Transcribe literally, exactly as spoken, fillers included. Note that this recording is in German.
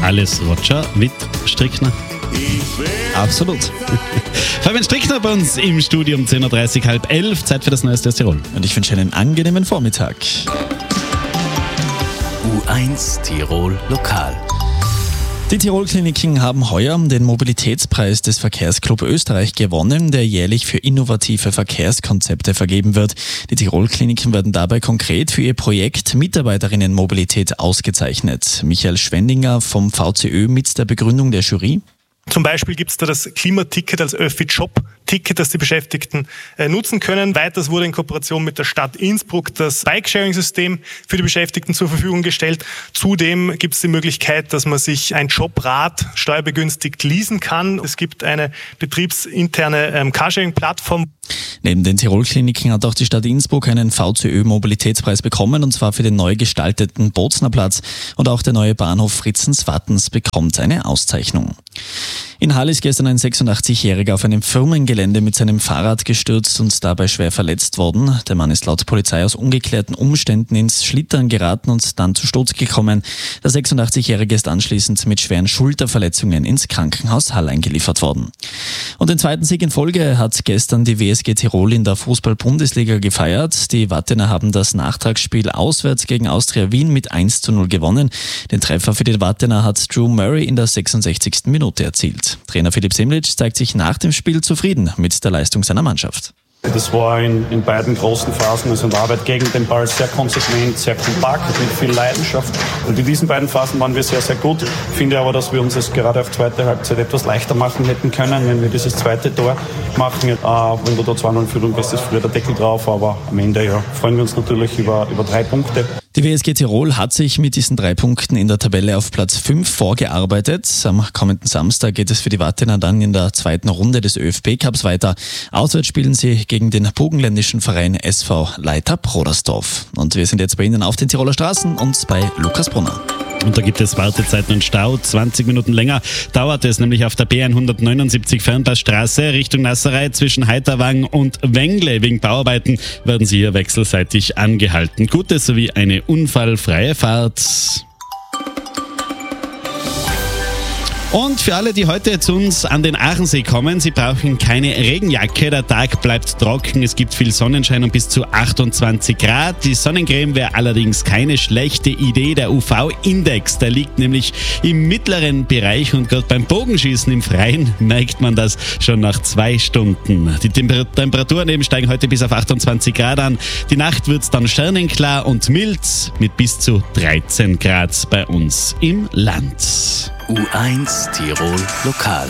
alles Roger Witt Strickner. Absolut. Fabian Strickner bei uns im Studio um zehn Uhr dreißig, halb elf. Zeit für das Neueste aus Tirol. Und ich wünsche einen angenehmen Vormittag. U eins Tirol Lokal. Die Tirol-Kliniken haben heuer den Mobilitätspreis des Verkehrsclub Österreich gewonnen, der jährlich für innovative Verkehrskonzepte vergeben wird. Die Tirol-Kliniken werden dabei konkret für ihr Projekt Mitarbeiterinnenmobilität ausgezeichnet. Michael Schwendinger vom V C Ö mit der Begründung der Jury. Zum Beispiel gibt es da das Klimaticket als Öffi-Job-Ticket, das die Beschäftigten äh, nutzen können. Weiters wurde in Kooperation mit der Stadt Innsbruck das Bike-Sharing-System für die Beschäftigten zur Verfügung gestellt. Zudem gibt es die Möglichkeit, dass man sich ein Jobrad steuerbegünstigt leasen kann. Es gibt eine betriebsinterne ähm, Carsharing-Plattform. Neben den Tirol-Kliniken hat auch die Stadt Innsbruck einen V C Ö-Mobilitätspreis bekommen, und zwar für den neu gestalteten Boznerplatz, und auch der neue Bahnhof Fritzens-Wattens bekommt eine Auszeichnung. In Hall ist gestern ein sechsundachtzigjähriger auf einem Firmengelände mit seinem Fahrrad gestürzt und dabei schwer verletzt worden. Der Mann ist laut Polizei aus ungeklärten Umständen ins Schlittern geraten und dann zu Sturz gekommen. Der sechsundachtzigjährige ist anschließend mit schweren Schulterverletzungen ins Krankenhaus Hall eingeliefert worden. Und den zweiten Sieg in Folge hat gestern die W S G Tirol in der Fußball-Bundesliga gefeiert. Die Wattener haben das Nachtragsspiel auswärts gegen Austria Wien mit eins zu null gewonnen. Den Treffer für die Wattener hat Drew Murray in der sechsundsechzigsten Minute erzielt. Trainer Philipp Semlitsch zeigt sich nach dem Spiel zufrieden mit der Leistung seiner Mannschaft. Das war in, in beiden großen Phasen, also in der Arbeit gegen den Ball, sehr konsequent, sehr kompakt, mit viel Leidenschaft. Und in diesen beiden Phasen waren wir sehr, sehr gut. Ich finde aber, dass wir uns es gerade auf zweite Halbzeit etwas leichter machen hätten können, wenn wir dieses zweite Tor machen. Äh, wenn du da zwei null Führung bist, ist früher der Deckel drauf, aber am Ende ja, freuen wir uns natürlich über, über drei Punkte. Die W S G Tirol hat sich mit diesen drei Punkten in der Tabelle auf Platz fünf vorgearbeitet. Am kommenden Samstag geht es für die Wattener dann in der zweiten Runde des ÖFB-Cups weiter. Auswärts spielen sie gegen den burgenländischen Verein S V Leiter Brodersdorf. Und wir sind jetzt bei Ihnen auf den Tiroler Straßen und bei Lukas Brunner. Und da gibt es Wartezeiten und Stau. zwanzig Minuten länger dauert es nämlich auf der B hundertneunundsiebzig Fernpassstraße Richtung Nasserei zwischen Heiterwang und Wengle. Wegen Bauarbeiten werden Sie hier wechselseitig angehalten. Gute sowie eine unfallfreie Fahrt. Und für alle, die heute zu uns an den Aachensee kommen, Sie brauchen keine Regenjacke. Der Tag bleibt trocken, es gibt viel Sonnenschein und bis zu achtundzwanzig Grad. Die Sonnencreme wäre allerdings keine schlechte Idee. Der U V-Index, der liegt nämlich im mittleren Bereich, und gerade beim Bogenschießen im Freien merkt man das schon nach zwei Stunden. Die Temper- Temperaturen eben steigen heute bis auf achtundzwanzig Grad an. Die Nacht wird es dann sternenklar und mild mit bis zu dreizehn Grad bei uns im Land. U eins Tirol Lokal.